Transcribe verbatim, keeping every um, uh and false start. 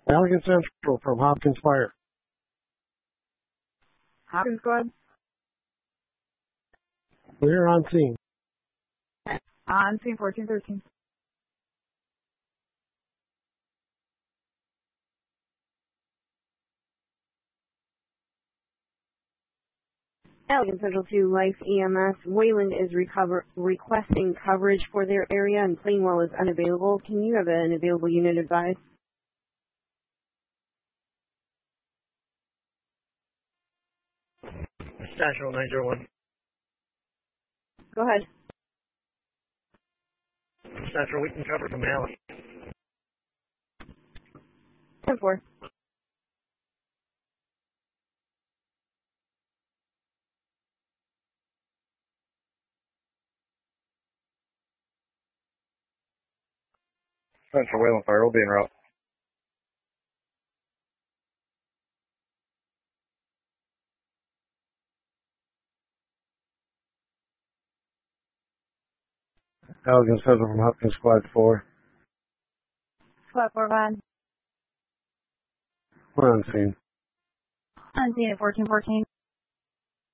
Allegan Central from Hopkins Fire. Hopkins Squad. We're on scene. On scene fourteen thirteen. Allegan Central two, Life E M S. Wayland is recover requesting coverage for their area and Plainwell is unavailable. Can you have an available unit advised? National nine zero one. Go ahead. Central, we can cover from Alley. ten four. Central Wayland Fire will be en route. Allegan Central from Hopkins Squad four. Squad four one. We're on scene. On scene at fourteen fourteen.